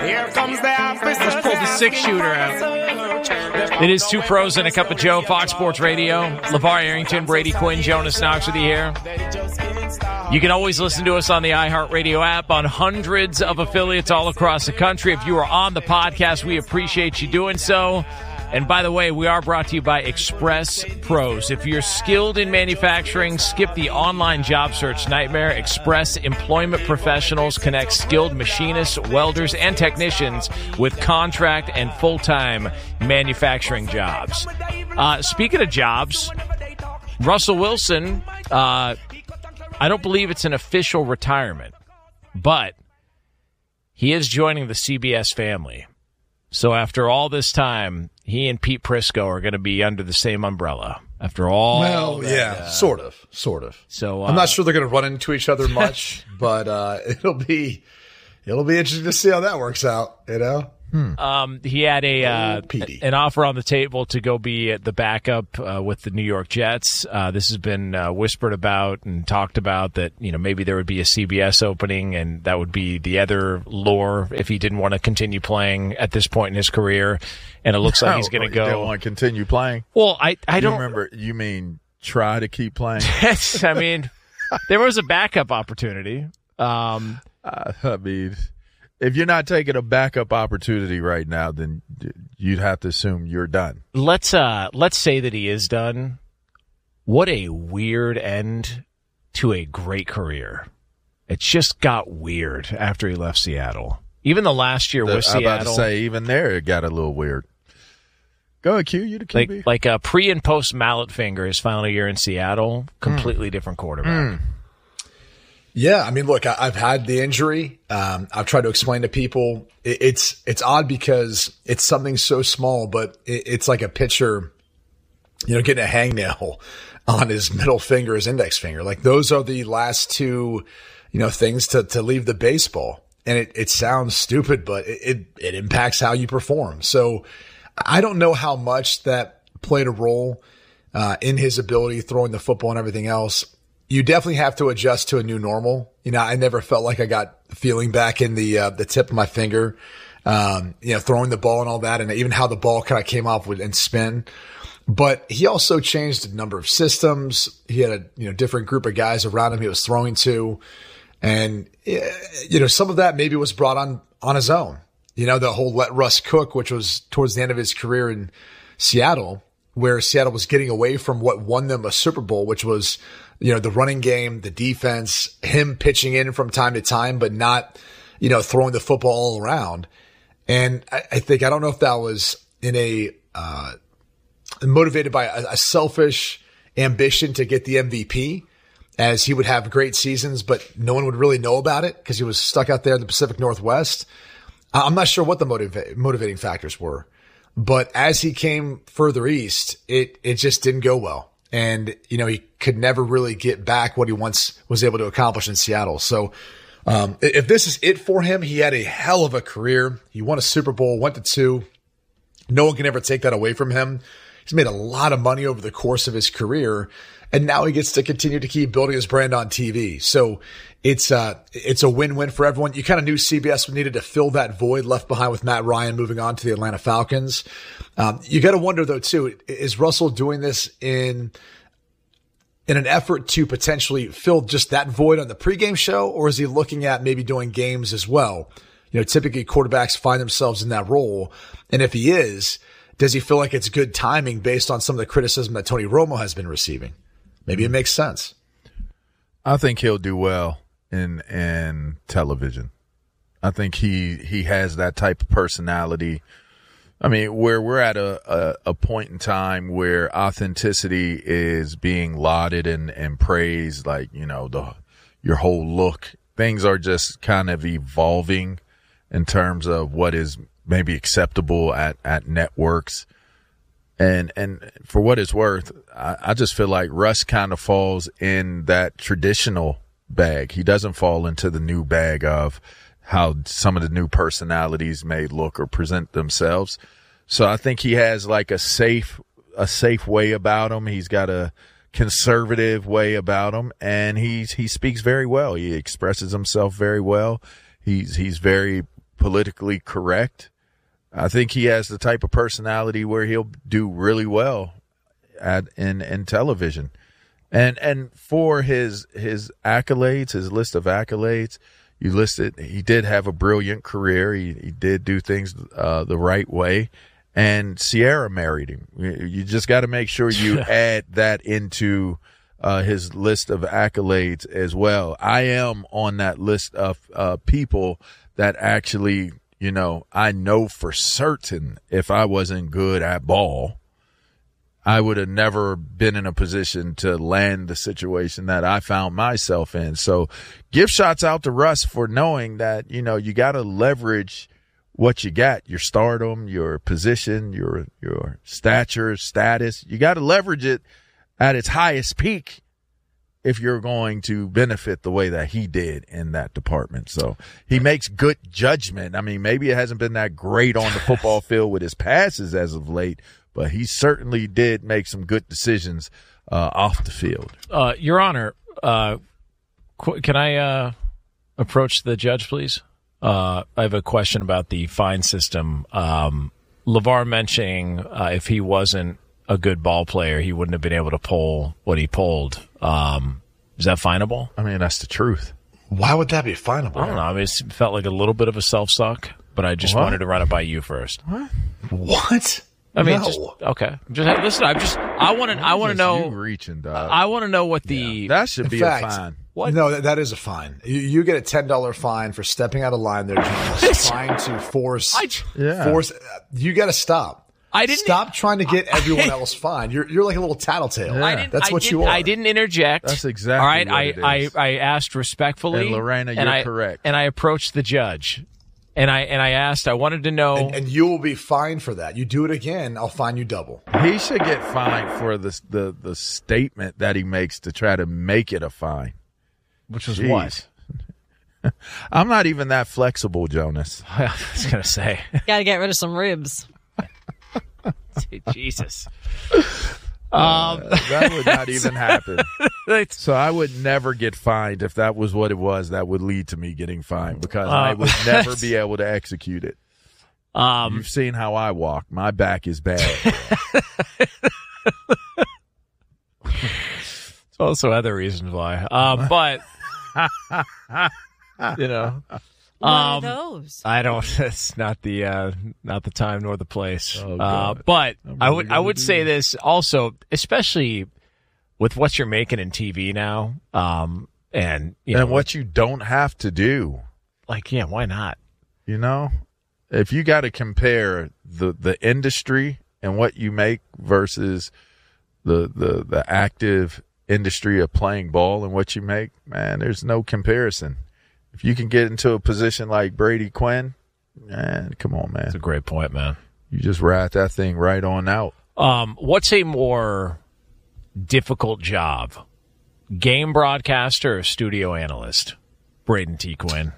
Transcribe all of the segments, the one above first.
Here comes the officer. Let's pull the six-shooter out. It is Two Pros and a Cup of Joe, Fox Sports Radio. LeVar Arrington, Brady Quinn, Jonas Knox with you here. You can always listen to us on the iHeartRadio app on hundreds of affiliates all across the country. If you are on the podcast, we appreciate you doing so. And by the way, we are brought to you by Express Pros. If you're skilled in manufacturing, skip the online job search nightmare. Express Employment Professionals connect skilled machinists, welders, and technicians with contract and full-time manufacturing jobs. Speaking of jobs, Russell Wilson, I don't believe it's an official retirement, but he is joining the CBS family. So after all this time, he and Pete Prisco are going to be under the same umbrella. After all, well, yeah, sort of. So I'm not sure they're going to run into each other much, but it'll be interesting to see how that works out. You know. He had an offer on the table to go be the backup with the New York Jets. This has been whispered about and talked about that, you know, maybe there would be a CBS opening, and that would be the other lure if he didn't want to continue playing at this point in his career. And it looks like he's going to go. You don't want to continue playing? Well, I don't remember. You mean try to keep playing? Yes, I mean, there was a backup opportunity. I mean, if you're not taking a backup opportunity right now, then you'd have to assume you're done. Let's say that he is done. What a weird end to a great career. It just got weird after he left Seattle. Even the last year with Seattle. I'm about to say, even there it got a little weird. Go ahead, Q. You the QB. Like a pre and post mallet finger his final year in Seattle. Completely different quarterback. Yeah, I mean, look, I've had the injury. I've tried to explain to people. It's odd because it's something so small, but it's like a pitcher, you know, getting a hangnail on his middle finger, his index finger. Like those are the last two, you know, things to leave the baseball. And it sounds stupid, but it impacts how you perform. So I don't know how much that played a role in his ability throwing the football and everything else. You definitely have to adjust to a new normal. You know, I never felt like I got feeling back in the tip of my finger, you know, throwing the ball and all that, and even how the ball kind of came off and spin. But he also changed a number of systems. He had a different group of guys around him he was throwing to, and you know, some of that maybe was brought on his own. You know, the whole let Russ cook, which was towards the end of his career in Seattle, where Seattle was getting away from what won them a Super Bowl, which was, you know, the running game, the defense, him pitching in from time to time, but not, you know, throwing the football all around. And I think, I don't know if that was in motivated by a selfish ambition to get the MVP, as he would have great seasons, but no one would really know about it because he was stuck out there in the Pacific Northwest. I'm not sure what the motivating factors were, but as he came further east, it just didn't go well. And, you know, he could never really get back what he once was able to accomplish in Seattle. So, if this is it for him, he had a hell of a career. He won a Super Bowl, went to 2. No one can ever take that away from him. He's made a lot of money over the course of his career, and now he gets to continue to keep building his brand on TV. So it's a win-win for everyone. You kind of knew CBS needed to fill that void left behind with Matt Ryan moving on to the Atlanta Falcons. You got to wonder though too, is Russell doing this in an effort to potentially fill just that void on the pregame show, or is he looking at maybe doing games as well? You know, typically quarterbacks find themselves in that role. And if he is, does he feel like it's good timing based on some of the criticism that Tony Romo has been receiving? Maybe it makes sense. I think he'll do well in television. I think he has that type of personality. I mean, where we're at a point in time where authenticity is being lauded and praised, like, you know, your whole look. Things are just kind of evolving in terms of what is maybe acceptable at networks. And for what it's worth, I just feel like Russ kind of falls in that traditional bag. He doesn't fall into the new bag of how some of the new personalities may look or present themselves. So I think he has like a safe way about him. He's got a conservative way about him, and he speaks very well. He expresses himself very well. He's very politically correct. I think he has the type of personality where he'll do really well in television. And for his accolades, his list of accolades, you listed, he did have a brilliant career. He did do things the right way. And Ciara married him. You just got to make sure you add that into his list of accolades as well. I am on that list of people that actually, I know for certain if I wasn't good at ball, I would have never been in a position to land the situation that I found myself in. So give shots out to Russ for knowing that, you got to leverage what you got, your stardom, your position, your stature, status. You got to leverage it at its highest peak if you're going to benefit the way that he did in that department. So he makes good judgment. I mean, maybe it hasn't been that great on the football field with his passes as of late, but he certainly did make some good decisions off the field. Your Honor, can I approach the judge, please? I have a question about the fine system. LeVar mentioning if he wasn't a good ball player, he wouldn't have been able to pull what he pulled. Is that finable? I mean, that's the truth. Why would that be finable? I don't know. I mean, it felt like a little bit of a self-suck, but I just wanted to run it by you first. What? I mean, No. okay. Listen. I want to know. You reaching, dog. I want to know what the. That should be fact, a fine. What? No, that is a fine. You get a $10 fine for stepping out of line there, Jonas, trying to force. You got to stop. Stop trying to get everyone else fined. You're like a little tattletale. Yeah. That's what you are. I didn't interject. That's exactly all right. what it is. I asked respectfully. And Lorena, you're correct. And I approached the judge, and I asked. I wanted to know. And you will be fined for that. You do it again, I'll fine you double. He should get fined for the statement that he makes to try to make it a fine. Which was what? I'm not even that flexible, Jonas. I was going to say. Got to get rid of some ribs. Jesus. That would not even happen. So I would never get fined if that was what it was. That would lead to me getting fined because I would never be able to execute it. You've seen how I walk. My back is bad. There's also other reasons why. But, What are those? I don't. It's not the time nor the place. Oh, but I would say this also, especially with what you're making in TV now, and what you don't have to do. Like, yeah, why not? If you got to compare the industry and what you make versus the active industry of playing ball and what you make, man, there's no comparison. If you can get into a position like Brady Quinn, man, come on, man. That's a great point, man. You just ride that thing right on out. What's a more difficult job? Game broadcaster or studio analyst? Braden T. Quinn.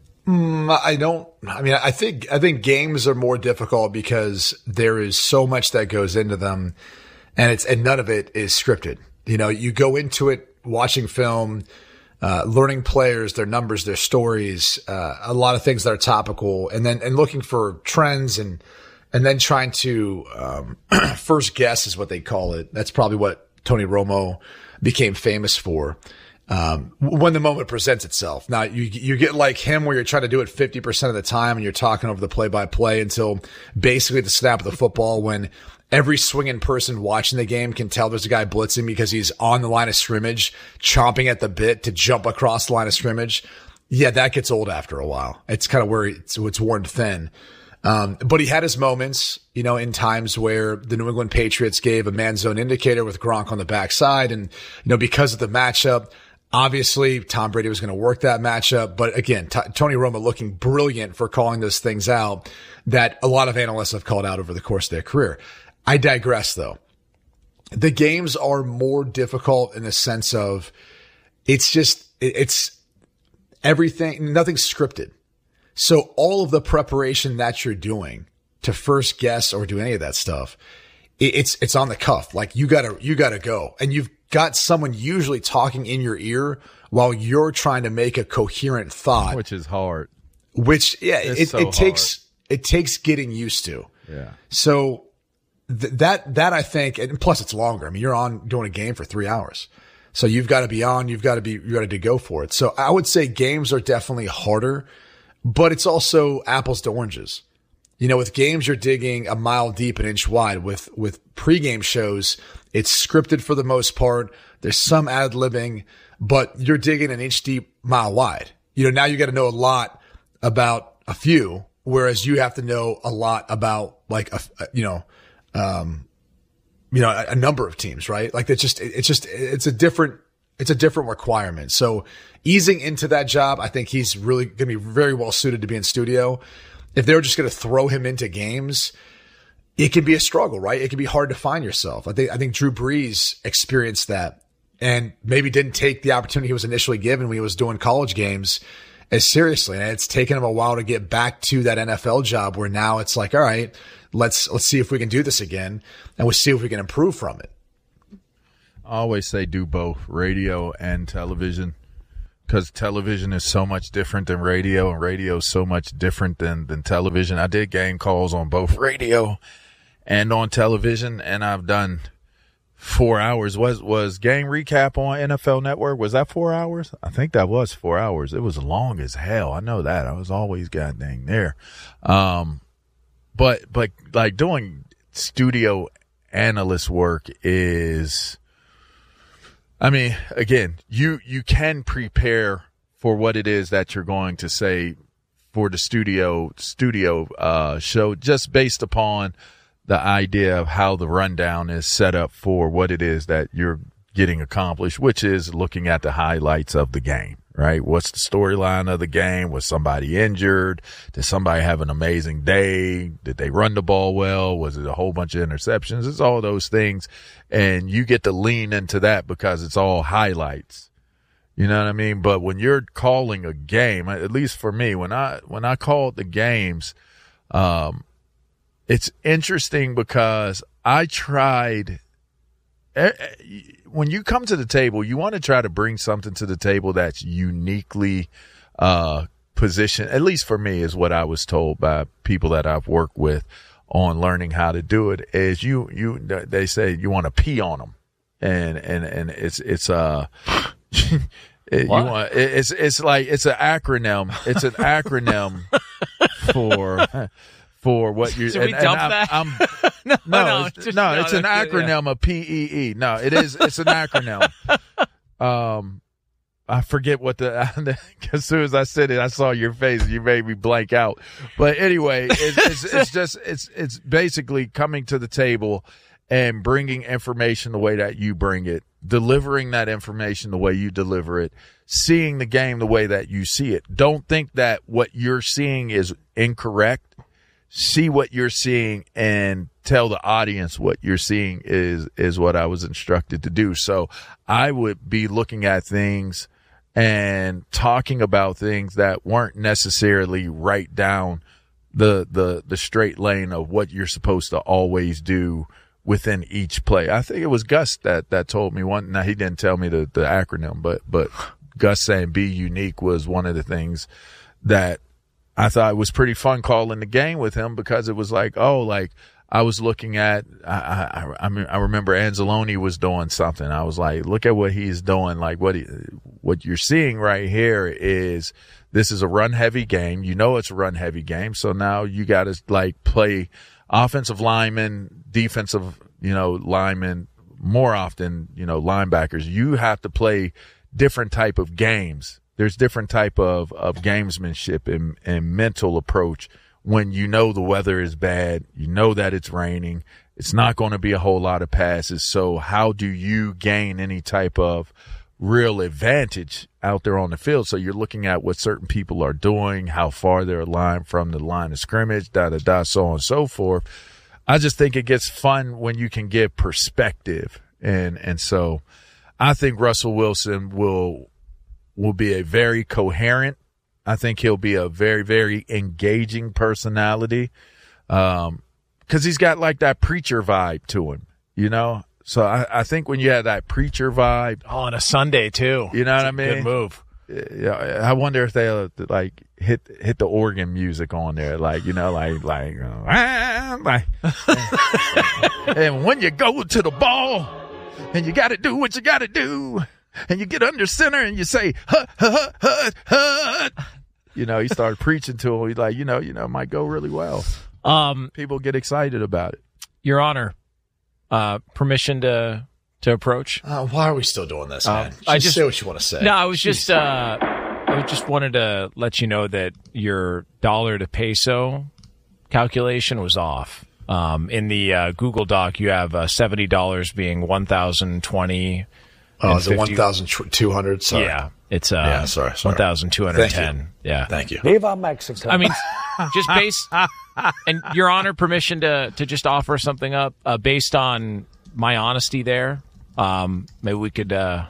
I think games are more difficult because there is so much that goes into them and none of it is scripted. You go into it watching film, learning players, their numbers, their stories, a lot of things that are topical, and looking for trends and then trying to first guess is what they call it. That's probably what Tony Romo became famous for. When the moment presents itself. Now you get like him where you're trying to do it 50% of the time and you're talking over the play-by-play until basically the snap of the football when every swinging person watching the game can tell there's a guy blitzing because he's on the line of scrimmage, chomping at the bit to jump across the line of scrimmage. Yeah, that gets old after a while. It's kind of where it's worn thin. But he had his moments, in times where the New England Patriots gave a man zone indicator with Gronk on the backside. And, because of the matchup, obviously Tom Brady was going to work that matchup. But again, Tony Romo looking brilliant for calling those things out that a lot of analysts have called out over the course of their career. I digress though. The games are more difficult in the sense of it's everything, nothing's scripted. So all of the preparation that you're doing to first guess or do any of that stuff, it's on the cuff. Like you gotta go. And you've got someone usually talking in your ear while you're trying to make a coherent thought. Which is hard. which It's so it takes getting used to. Yeah. So that I think, and plus it's longer. I mean, you're on doing a game for 3 hours. So you've got to be on, you've got to be ready to go for it. So I would say games are definitely harder, but it's also apples to oranges. You know, with games, you're digging a mile deep, an inch wide. With pregame shows, it's scripted for the most part. There's some ad-libbing, but you're digging an inch deep, mile wide. You know, now you got to know a lot about a few, whereas you have to know a lot about like a number of teams, right? Like it's a different requirement. So easing into that job, I think he's really going to be very well suited to be in studio. If they were just going to throw him into games, it can be a struggle, right? It can be hard to find yourself. I think Drew Brees experienced that and maybe didn't take the opportunity he was initially given when he was doing college games as seriously. And it's taken him a while to get back to that NFL job where now it's like, all right, let's see if we can do this again and we'll see if we can improve from it. I always say do both radio and television because television is so much different than radio and radio is so much different than television. I did game calls on both radio and on television, and I've done 4 hours. Was game recap on NFL Network? Was that 4 hours? I think that was 4 hours. It was long as hell. I know that. I was always goddamn there. But like doing studio analyst work is, I mean, again, you can prepare for what it is that you're going to say for the studio show just based upon the idea of how the rundown is set up for what it is that you're getting accomplished, which is looking at the highlights of the game, right? What's the storyline of the game? Was somebody injured? Did somebody have an amazing day? Did they run the ball well? Was it a whole bunch of interceptions? It's all those things. And you get to lean into that because it's all highlights. You know what I mean? But when you're calling a game, at least for me, when I called the games, it's interesting because I tried, when you come to the table, you want to try to bring something to the table that's uniquely positioned, at least for me, is what I was told by people that I've worked with on learning how to do it, is they say you want to pee on them. And it's it's like, it's an acronym. It's an acronym for what you're. Should we dump that? No, it's an acronym of PEE. No, it is. It's an acronym. I forget what as soon as I said it, I saw your face. You made me blank out. But anyway, it's basically coming to the table and bringing information the way that you bring it, delivering that information the way you deliver it, seeing the game the way that you see it. Don't think that what you're seeing is incorrect. See what you're seeing and tell the audience what you're seeing is what I was instructed to do. So I would be looking at things and talking about things that weren't necessarily right down the straight lane of what you're supposed to always do within each play. I think it was Gus that told me one. Now he didn't tell me the acronym, but Gus saying be unique was one of the things that I thought it was pretty fun calling the game with him, because it was like, I was looking at, I remember Anzalone was doing something. I was like, look at what he's doing. Like what you're seeing right here is, this is a run heavy game. You know, it's a run heavy game. So now you got to like play offensive linemen, defensive, linemen, more often, linebackers. You have to play different type of games. There's different type of gamesmanship and mental approach when you know the weather is bad, you know that it's raining, it's not going to be a whole lot of passes. So how do you gain any type of real advantage out there on the field? So you're looking at what certain people are doing, how far they're aligned from the line of scrimmage, so on and so forth. I just think it gets fun when you can give perspective. And so I think Russell Wilson will be a very coherent. I think he'll be a very, very engaging personality. 'Cause he's got like that preacher vibe to him, So I think when you have that preacher vibe. On a Sunday too. You know what I mean? Good move. I wonder if they'll like hit the organ music on there, like and when you go to the ball and you got to do what you got to do, and you get under center and you say hut hut hut hut. You start preaching to him. He's like, it might go really well. People get excited about it. Your Honor, permission to approach. Why are we still doing this, man? I just say what you want to say. No, I just wanted to let you know that your dollar to peso calculation was off. In the Google Doc, you have $70 being 1,020. Oh, is it 1,200? Sorry. Yeah, it's sorry. 1,210. Yeah, thank you. Viva Mexico. I mean, just based and Your Honor, permission to just offer something up based on my honesty there. Maybe we could,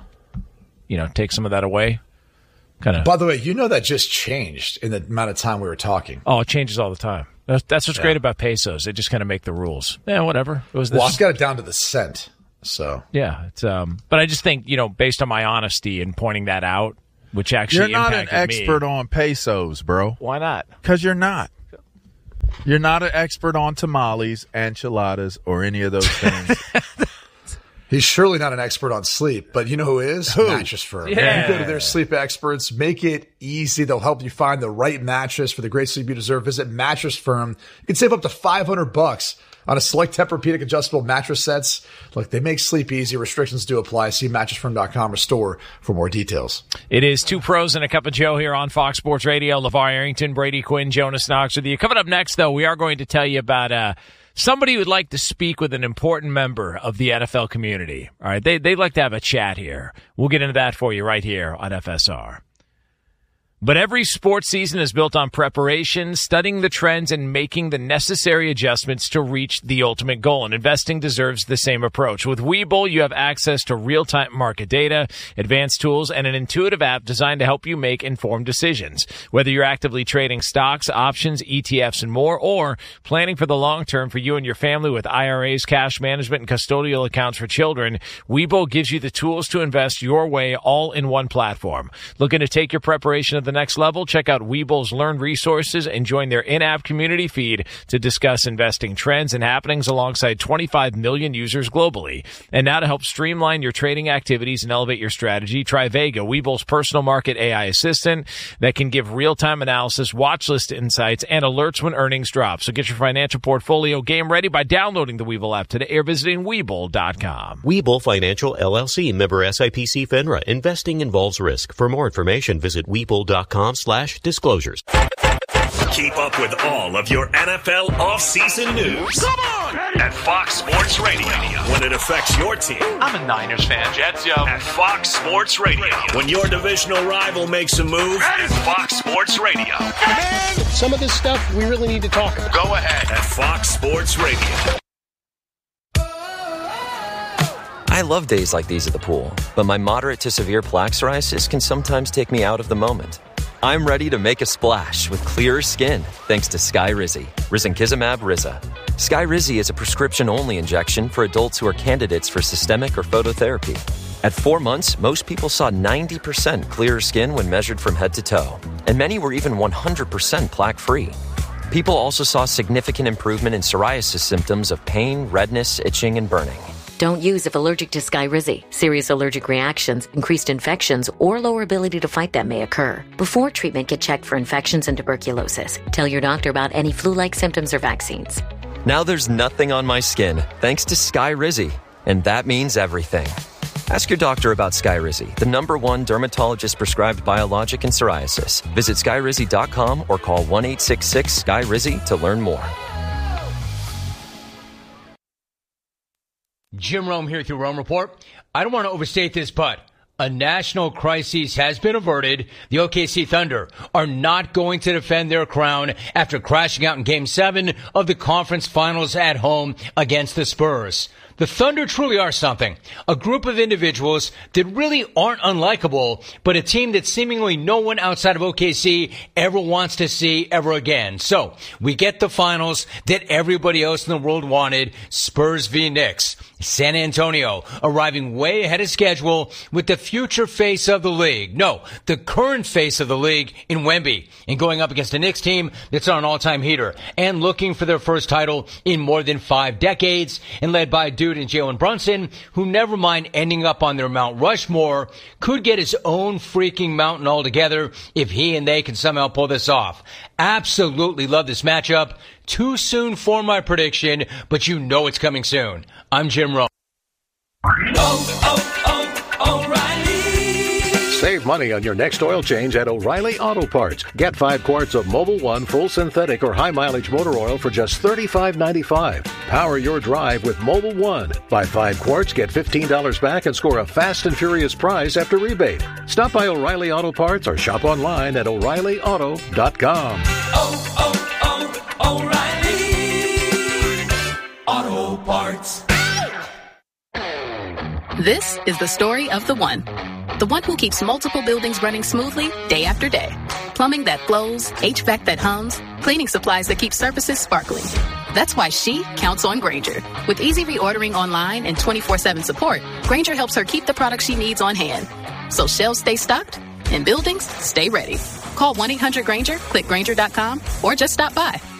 take some of that away. Kind of. By the way, that just changed in the amount of time we were talking. Oh, it changes all the time. That's what's great about pesos. They just kind of make the rules. Yeah, whatever. It was. I've got it down to the cent. So yeah, it's. But I just think based on my honesty and pointing that out, which actually you're not an impacted expert me. on pesos, bro. Why not? Because you're not. You're not an expert on tamales, enchiladas, or any of those things. He's surely not an expert on sleep, but you know who is? Who? Mattress Firm. Yeah. You go to their sleep experts, make it easy. They'll help you find the right mattress for the great sleep you deserve. Visit Mattress Firm. You can save up to $500 on a select Tempur-Pedic adjustable mattress sets. Look, they make sleep easy. Restrictions do apply. See mattressfirm.com or store for more details. It is Two Pros and a Cup of Joe here on Fox Sports Radio. LeVar Arrington, Brady Quinn, Jonas Knox with you. Coming up next, though, we are going to tell you about somebody who would like to speak with an important member of the NFL community. All right, they'd like to have a chat here. We'll get into that for you right here on FSR. But every sports season is built on preparation, studying the trends, and making the necessary adjustments to reach the ultimate goal. And investing deserves the same approach. With Webull, you have access to real-time market data, advanced tools, and an intuitive app designed to help you make informed decisions. Whether you're actively trading stocks, options, ETFs, and more, or planning for the long term for you and your family with IRAs, cash management, and custodial accounts for children, Webull gives you the tools to invest your way all in one platform. Looking to take your preparation to the next level? Check out Webull's Learn resources and join their in-app community feed to discuss investing trends and happenings alongside 25 million users globally. And now to help streamline your trading activities and elevate your strategy, try Vega, Webull's personal market AI assistant that can give real-time analysis, watch list insights, and alerts when earnings drop. So get your financial portfolio game ready by downloading the Webull app today or visiting Webull.com. Webull Financial LLC, member SIPC FINRA. Investing involves risk. For more information, visit Webull.com/disclosures. Keep up with all of your NFL offseason news. Come on! At Fox Sports Radio. When it affects your team. I'm a Niners fan, Jets, yo. At Fox Sports Radio. When your divisional rival makes a move. At Fox Sports Radio. Man, some of this stuff we really need to talk about. Go ahead. At Fox Sports Radio. I love days like these at the pool, but my moderate to severe plaque psoriasis can sometimes take me out of the moment. I'm ready to make a splash with clearer skin thanks to Skyrizi, risankizumab Riza. Skyrizi is a prescription-only injection for adults who are candidates for systemic or phototherapy. At 4 months, most people saw 90% clearer skin when measured from head to toe, and many were even 100% plaque-free. People also saw significant improvement in psoriasis symptoms of pain, redness, itching, and burning. Don't use if allergic to Skyrizi. Serious allergic reactions, increased infections, or lower ability to fight them may occur. Before treatment, get checked for infections and tuberculosis. Tell your doctor about any flu-like symptoms or vaccines. Now there's nothing on my skin thanks to Skyrizi, and that means everything. Ask your doctor about Skyrizi, the #1 dermatologist-prescribed biologic in psoriasis. Visit Skyrizi.com or call 1-866-SKY-RIZI to learn more. Jim Rome here through Rome Report. I don't want to overstate this, but a national crisis has been averted. The OKC Thunder are not going to defend their crown after crashing out in Game 7 of the conference finals at home against the Spurs. The Thunder truly are something. A group of individuals that really aren't unlikable, but a team that seemingly no one outside of OKC ever wants to see ever again. So, we get the finals that everybody else in the world wanted, Spurs v. Knicks. San Antonio arriving way ahead of schedule with the future face of the league. No, the current face of the league in Wemby, and going up against a Knicks team that's on an all-time heater and looking for their first title in more than 5 decades, and led by a dude in Jalen Brunson who, never mind ending up on their Mount Rushmore, could get his own freaking mountain altogether if he and they can somehow pull this off. Absolutely love this matchup. Too soon for my prediction, but you know it's coming soon. I'm Jim Rome. O'Reilly. Save money on your next oil change at O'Reilly Auto Parts. Get 5 quarts of Mobil 1 full synthetic or high mileage motor oil for just $35.95. Power your drive with Mobil 1. Buy 5 quarts, get $15 back, and score a fast and furious prize after rebate. Stop by O'Reilly Auto Parts or shop online at O'ReillyAuto.com. O'Reilly Auto Parts. This is the story of the one who keeps multiple buildings running smoothly day after day. Plumbing that flows, HVAC that hums, cleaning supplies that keep surfaces sparkling. That's why she counts on Grainger. With easy reordering online and 24/7 support, Grainger helps her keep the products she needs on hand. So shelves stay stocked and buildings stay ready. Call 1-800-GRAINGER, click Grainger.com, or just stop by.